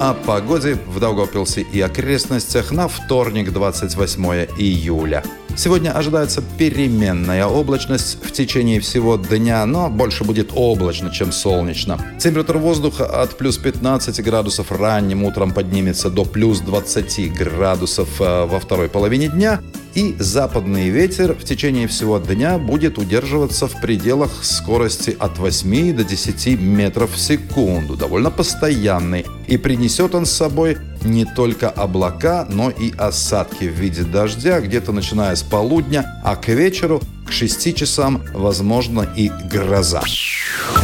О погоде в Даугавпилсе и окрестностях на вторник, 28 июля. Сегодня ожидается переменная облачность в течение всего дня, но больше будет облачно, чем солнечно. Температура воздуха от плюс 15 градусов ранним утром поднимется до плюс 20 градусов во второй половине дня. И западный ветер в течение всего дня будет удерживаться в пределах скорости от 8 до 10 метров в секунду, довольно постоянный. И принесет он с собой не только облака, но и осадки в виде дождя, где-то начиная с полудня, а к вечеру, к 6 часам, возможно и гроза.